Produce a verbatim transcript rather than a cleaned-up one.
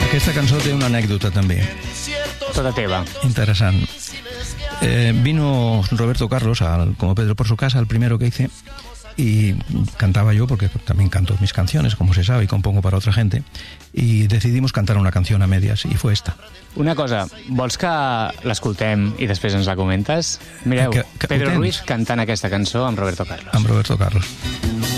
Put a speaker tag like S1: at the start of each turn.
S1: Aquesta cançó té una anècdota també.
S2: Tota teva.
S1: Interessant. Eh, vino Roberto Carlos al Como Pedro por su casa, el primero que hice, y cantaba yo, porque también canto mis canciones, como se sabe, y compongo para otra gente, y decidimos cantar una canción a medias, y fue esta.
S2: Una cosa, vols que l'escoltem i després ens la comentes? Mireu,
S1: Que- que-
S2: Pedro
S1: ho tens?
S2: Ruiz cantant aquesta cançó amb Roberto Carlos.
S1: Amb Roberto Carlos.